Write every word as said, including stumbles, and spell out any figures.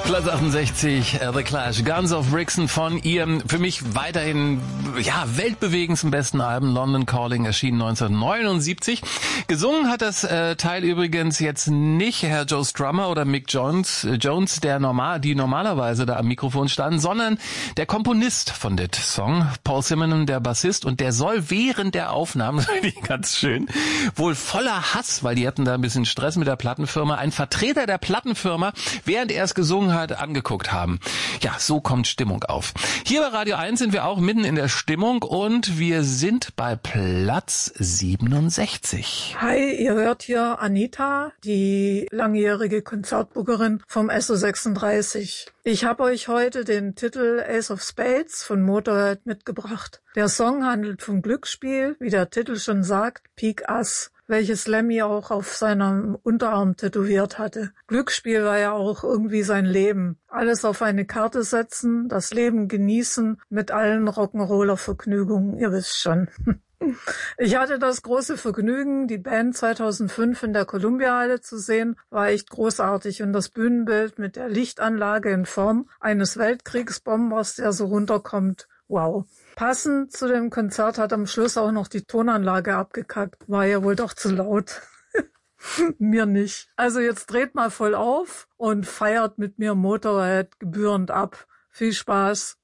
Platz achtundsechzig, The Clash, Guns of Brixton von ihrem für mich weiterhin ja weltbewegendsten besten Album London Calling, erschienen neunzehnhundertneunundsiebzig. Gesungen hat das äh, Teil übrigens jetzt nicht Herr Joe Strummer oder Mick Jones, äh, Jones, der normal, die normalerweise da am Mikrofon standen, sondern der Komponist von dem Song, Paul Simonon, der Bassist, und der soll während der Aufnahmen, das finde ich ganz schön, wohl voller Hass, weil die hatten da ein bisschen Stress mit der Plattenfirma, ein Vertreter der Plattenfirma, während er es gesungen hat, angeguckt haben. Ja, so kommt Stimmung auf. Hier bei Radio eins sind wir auch mitten in der Stimmung und wir sind bei Platz siebenundsechzig. Hi, ihr hört hier Anita, die langjährige Konzertbookerin vom S O sechsunddreißig. Ich habe euch heute den Titel Ace of Spades von Motorhead mitgebracht. Der Song handelt vom Glücksspiel, wie der Titel schon sagt, Pik Ass, welches Lemmy auch auf seinem Unterarm tätowiert hatte. Glücksspiel war ja auch irgendwie sein Leben. Alles auf eine Karte setzen, das Leben genießen mit allen Rock'n'Roller-Vergnügungen, ihr wisst schon. Ich hatte das große Vergnügen, die Band zweitausendfünf in der Columbia-Halle zu sehen, war echt großartig, und das Bühnenbild mit der Lichtanlage in Form eines Weltkriegsbombers, der so runterkommt, wow. Passend zu dem Konzert hat am Schluss auch noch die Tonanlage abgekackt, war ja wohl doch zu laut. Mir nicht. Also jetzt dreht mal voll auf und feiert mit mir Motorhead gebührend ab. Viel Spaß.